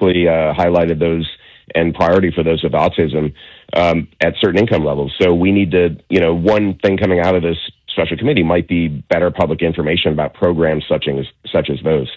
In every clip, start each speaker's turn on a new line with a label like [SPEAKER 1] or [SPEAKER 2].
[SPEAKER 1] specifically highlighted those and priority for those with autism at certain income levels. So we need to, one thing coming out of this special committee might be better public information about programs such as those.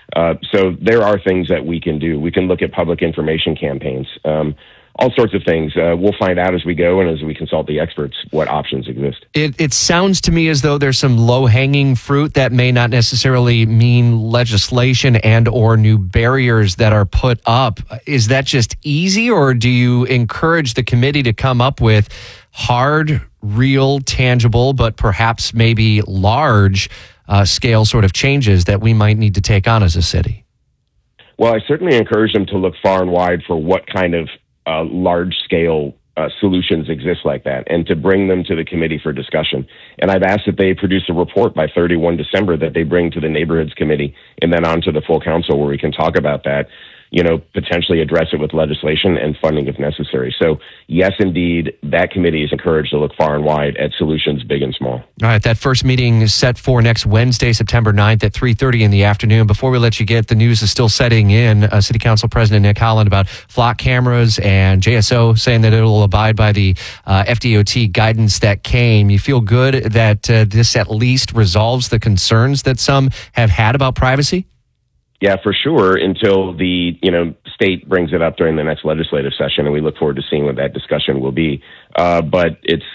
[SPEAKER 1] So there are things that we can do. We can look at public information campaigns, all sorts of things. We'll find out as we go and as we consult the experts what options exist.
[SPEAKER 2] It sounds to me as though there's some low-hanging fruit that may not necessarily mean legislation and or new barriers that are put up. Is that just easy, or do you encourage the committee to come up with hard, real, tangible, but perhaps maybe large scale sort of changes that we might need to take on as a city?
[SPEAKER 1] Well, I certainly encourage them to look far and wide for what kind of large-scale solutions exist like that, and to bring them to the committee for discussion. And I've asked that they produce a report by 31 December that they bring to the Neighborhoods Committee and then on to the full council where we can talk about that, potentially address it with legislation and funding if necessary. So, yes, indeed, that committee is encouraged to look far and wide at solutions big and small.
[SPEAKER 2] All right, that first meeting is set for next Wednesday, September 9th at 3:30 in the afternoon. Before we let you get, the news is still setting in. City Council President Nick Holland about flock cameras and JSO saying that it will abide by the FDOT guidance that came. You feel good that this at least resolves the concerns that some have had about privacy?
[SPEAKER 1] Yeah, for sure, until the state brings it up during the next legislative session, and we look forward to seeing what that discussion will be. But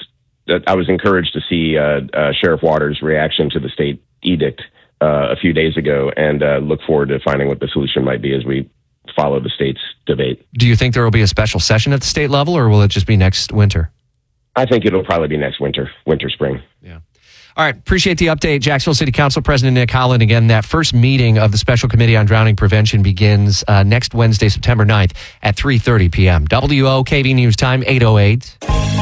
[SPEAKER 1] I was encouraged to see Sheriff Waters' reaction to the state edict a few days ago, and look forward to finding what the solution might be as we follow the state's debate.
[SPEAKER 2] Do you think there will be a special session at the state level, or will it just be next winter?
[SPEAKER 1] I think it'll probably be next winter, spring.
[SPEAKER 2] Yeah. All right. Appreciate the update. Jacksonville City Council President Nick Holland. Again, that first meeting of the Special Committee on Drowning Prevention begins next Wednesday, September 9th at 3:30 p.m. WOKV News Time, 8:08.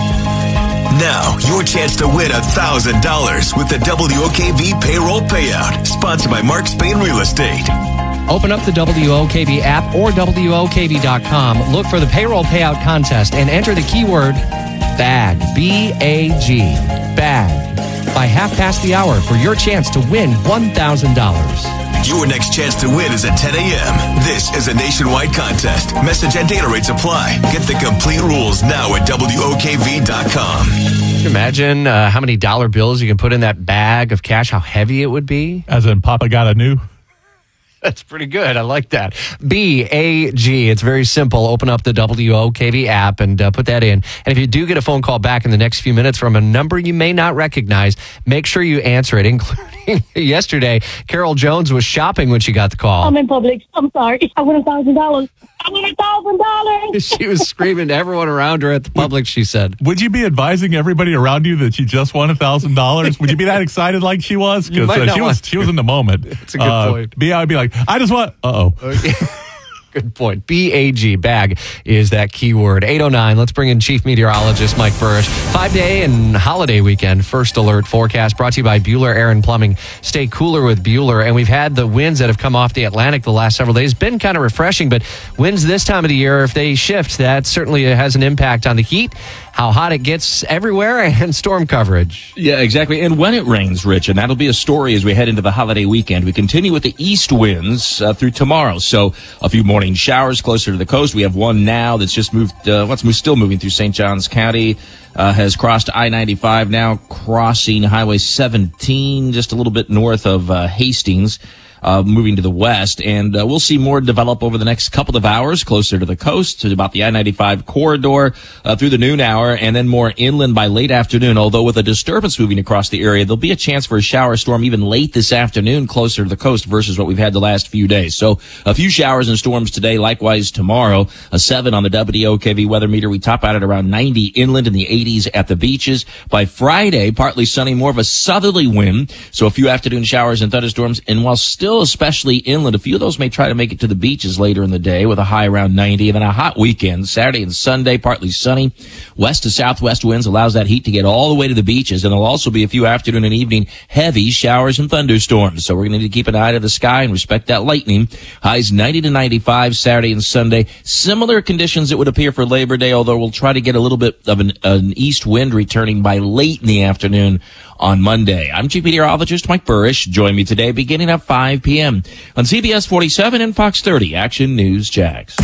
[SPEAKER 3] Now, your chance to win $1,000 with the WOKV Payroll Payout, sponsored by Mark Spain Real Estate.
[SPEAKER 2] Open up the WOKV app or WOKV.com. Look for the Payroll Payout Contest and enter the keyword BAG, B-A-G, BAG. By 1:30 for your chance to win $1,000.
[SPEAKER 3] Your next chance to win is at 10 a.m. This is a nationwide contest. Message and data rates apply. Get the complete rules now at WOKV.com.
[SPEAKER 2] Can you imagine how many dollar bills you can put in that bag of cash, how heavy it would be?
[SPEAKER 4] As in Papa got a new?
[SPEAKER 2] That's pretty good. I like that. BAG. It's very simple. Open up the WOKV app and put that in. And if you do get a phone call back in the next few minutes from a number you may not recognize, make sure you answer it, including yesterday. Carol Jones was shopping when she got the call.
[SPEAKER 5] I'm in Publix. I'm sorry. I won $1,000. I won $1,000.
[SPEAKER 2] She was screaming to everyone around her at the Publix, she said.
[SPEAKER 4] Would you be advising everybody around you that you just won $1,000? Would you be that excited like she was? Because she was in the moment.
[SPEAKER 2] It's a good point.
[SPEAKER 4] I would be like, I just want,
[SPEAKER 2] Good point. BAG, bag, is that keyword. 8:09. Let's bring in Chief Meteorologist Mike Burrish. 5-day and holiday weekend first alert forecast brought to you by Bueller Air and Plumbing. Stay cooler with Bueller. And we've had the winds that have come off the Atlantic the last several days. Been kind of refreshing, but winds this time of the year, if they shift, that certainly has an impact on the heat, how hot it gets everywhere, and storm coverage.
[SPEAKER 6] Yeah, exactly. And when it rains, Rich, and that'll be a story as we head into the holiday weekend. We continue with the east winds through tomorrow. So a few morning showers closer to the coast. We have one now that's just moved, still moving through St. Johns County, has crossed I-95 now, crossing Highway 17, just a little bit north of Hastings. Moving to the west, and we'll see more develop over the next couple of hours closer to the coast, to about the I-95 corridor through the noon hour, and then more inland by late afternoon. Although with a disturbance moving across the area, there'll be a chance for a shower storm even late this afternoon closer to the coast versus what we've had the last few days. So a few showers and storms today, likewise tomorrow. A 7 on the WOKV weather meter. We top out at around 90 inland, in the 80s at the beaches. By Friday, partly sunny, more of a southerly wind, so a few afternoon showers and thunderstorms, and while still especially inland, a few of those may try to make it to the beaches later in the day with a high around 90, and then a hot weekend, Saturday and Sunday, partly sunny. West to southwest winds allows that heat to get all the way to the beaches, and there'll also be a few afternoon and evening heavy showers and thunderstorms. So we're going to need to keep an eye to the sky and respect that lightning. Highs 90 to 95 Saturday and Sunday. Similar conditions it would appear for Labor Day, although we'll try to get a little bit of an east wind returning by late in the afternoon on Monday. I'm Chief Meteorologist Mike Burrish. Join me today beginning at 5 p.m. on CBS 47 and Fox 30 Action News Jax.